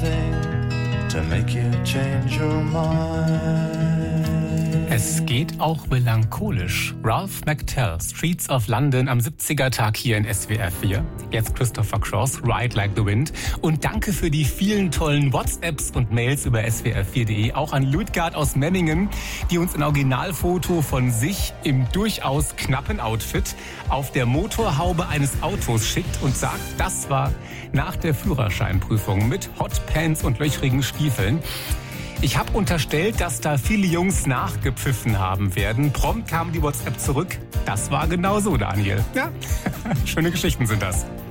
anything to make you change your mind. Es geht auch melancholisch. Ralph McTell, Streets of London am 70er-Tag hier in SWR 4. Jetzt Christopher Cross, Ride Like the Wind. Und danke für die vielen tollen WhatsApps und Mails über swr4.de. Auch an Ludgard aus Memmingen, die uns ein Originalfoto von sich im durchaus knappen Outfit auf der Motorhaube eines Autos schickt und sagt, das war nach der Führerscheinprüfung mit Hotpants und löchrigen Stiefeln. Ich habe unterstellt, dass da viele Jungs nachgepfiffen haben werden. Prompt kam die WhatsApp zurück. Das war genau so, Daniel. Ja, schöne Geschichten sind das.